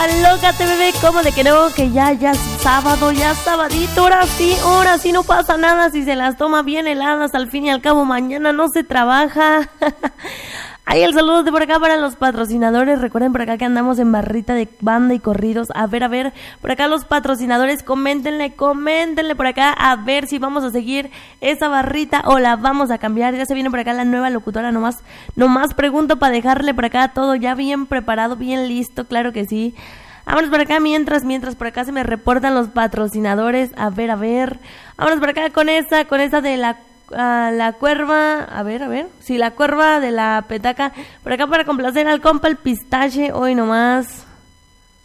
Alócate, bebé, ¿cómo de que no? Que ya es sábado, ya es sabadito, ahora sí no pasa nada si se las toma bien heladas, al fin y al cabo mañana no se trabaja. Ahí el saludo de por acá para los patrocinadores. Recuerden por acá que andamos en barrita de banda y corridos. A ver, por acá los patrocinadores, coméntenle por acá a ver si vamos a seguir esa barrita o la vamos a cambiar. Ya se viene por acá la nueva locutora, nomás pregunto para dejarle por acá todo ya bien preparado, bien listo, claro que sí. Vámonos por acá mientras por acá se me reportan los patrocinadores. A ver. Vámonos por acá con esa de la cuerva, a ver, sí, la cuerva de la petaca, por acá para complacer al compa el pistache, hoy nomás.